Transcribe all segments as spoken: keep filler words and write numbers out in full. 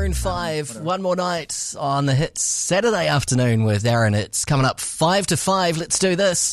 Maroon five, one more night on the Hits Saturday afternoon with Aaron. It's coming up five to five. Let's do this.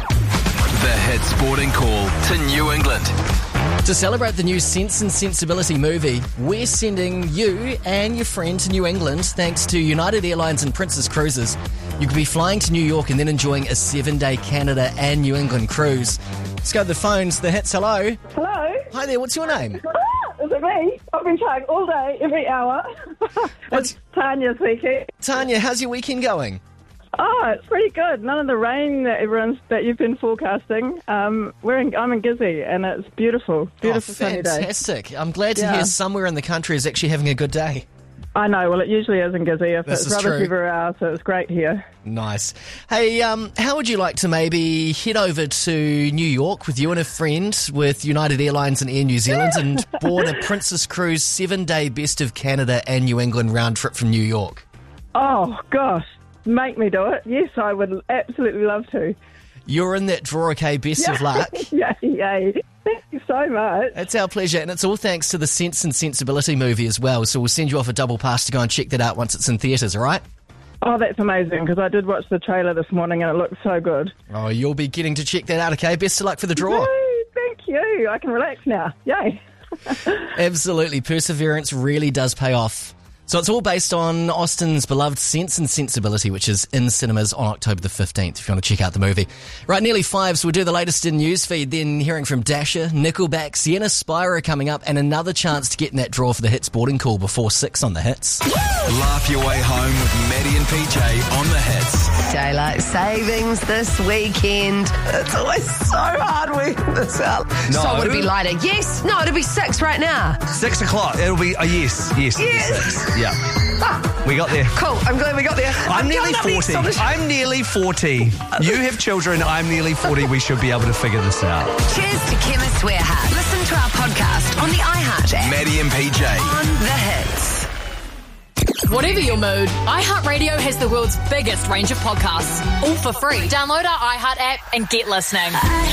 The Hits Sporting Call to New England. To celebrate the new Sense and Sensibility movie, we're sending you and your friend to New England thanks to United Airlines and Princess Cruises. You could be flying to New York and then enjoying a seven-day Canada and New England cruise. Let's go to the phones. The Hits, hello. Hello. Hi there, what's your name? Ah, is it me? I've been trying all day, every hour. What's- It's Tanya speaking. Tanya, how's your weekend going? Oh, it's pretty good. None of the rain that everyone's that you've been forecasting. Um, we're in, I'm in Gizzy, and it's beautiful, beautiful oh, sunny day. fantastic. I'm glad to Yeah. hear somewhere in the country is actually having a good day. I know. Well, it usually is in Gizzy. If This it's is rubbish true. everywhere else, so it's great here. Nice. Hey, um, how would you like to maybe head over to New York with you and a friend with United Airlines and Air New Zealand and board a Princess Cruise seven-day Best of Canada and New England round trip from New York? Oh gosh, make me do it. Yes, I would absolutely love to. You're in that draw, okay? Best of luck. Yay, yay. Thank you so much. It's our pleasure, and it's all thanks to the Sense and Sensibility movie as well, so we'll send you off a double pass to go and check that out once it's in theatres, all right? Oh, that's amazing, because I did watch the trailer this morning and it looked so good. Oh, you'll be getting to check that out, okay? Best of luck for the draw. Yay, thank you. I can relax now. Yay. Absolutely. Perseverance really does pay off. So it's all based on Austin's beloved Sense and Sensibility, which is in cinemas on October the fifteenth, if you want to check out the movie. Right, nearly five, so we'll do the latest in newsfeed, then hearing from Dasher, Nickelback, Sienna Spira coming up, and another chance to get in that draw for the Hits Boarding Call before six on the Hits. Laugh your way home with Maddie and P J on the Hits. Daylight savings this weekend. It's always so hard working this out. No. So would it be lighter? Yes. No, it'll be six right now. Six o'clock. It'll be a yes. Yes. Yes. Yeah. We got there. Cool. I'm glad we got there. I'm nearly coming up next forty. on the show. I'm nearly forty. You have children. I'm nearly forty. We should be able to figure this out. Cheers to Chemist Warehouse. Listen to our podcast on the iHeart app. Maddie and P J. On the Hits. Whatever your mood, iHeartRadio has the world's biggest range of podcasts, all for free. Download our iHeart app and get listening.